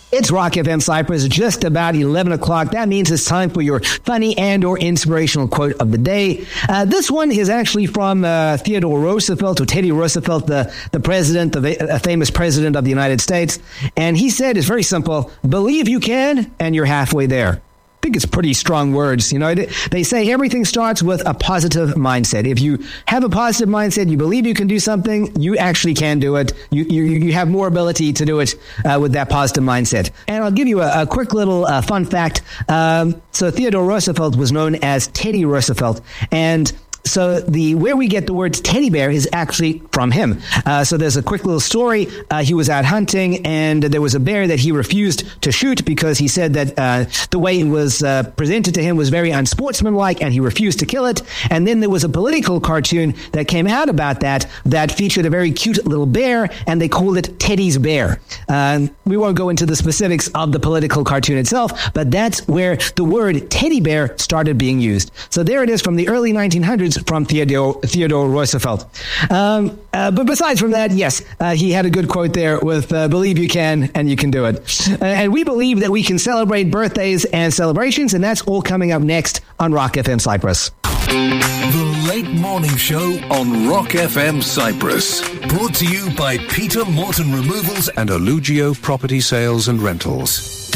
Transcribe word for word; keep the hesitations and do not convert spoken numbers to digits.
It's Rock F M Cyprus, just about eleven o'clock. That means it's time for your funny and or inspirational quote of the day. Uh, this one is actually from uh, Theodore Roosevelt, or Teddy Roosevelt, the, the president, the a famous president of the United States. And he said, it's very simple, believe you can, and you're halfway there. I think it's pretty strong words. You know, they say everything starts with a positive mindset. If you have a positive mindset, you believe you can do something, you actually can do it. You you, you have more ability to do it uh, with that positive mindset. And I'll give you a, a quick little uh, fun fact. Um, so Theodore Roosevelt was known as Teddy Roosevelt, and so the where we get the word teddy bear is actually from him. Uh, so there's a quick little story. Uh, he was out hunting, and there was a bear that he refused to shoot because he said that uh, the way it was uh, presented to him was very unsportsmanlike, and he refused to kill it. And then there was a political cartoon that came out about that that featured a very cute little bear, and they called it Teddy's Bear. Uh, we won't go into the specifics of the political cartoon itself, but that's where the word teddy bear started being used. So there it is from the early nineteen hundreds from Theodore, Theodore Roosevelt. Um, uh, but besides from that, yes, uh, he had a good quote there with uh, believe you can and you can do it. Uh, and we believe that we can celebrate birthdays and celebrations, and that's all coming up next on Rock F M Cyprus. The Late Morning Show on Rock F M Cyprus. Brought to you by Peter Morton Removals and Alugio Property Sales and Rentals.